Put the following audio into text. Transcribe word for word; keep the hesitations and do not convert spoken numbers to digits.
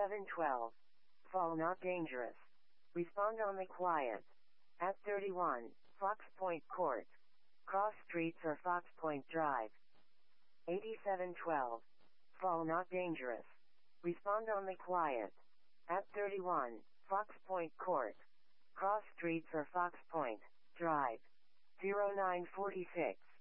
eighty-seven twelve. Fall not dangerous. Respond on the quiet. At thirty-one, Fox Point Court. Cross streets or Fox Point Drive. eighty-seven twelve. Fall not dangerous. Respond on the quiet. At thirty-one, Fox Point Court. Cross streets or Fox Point Drive. zero nine four six.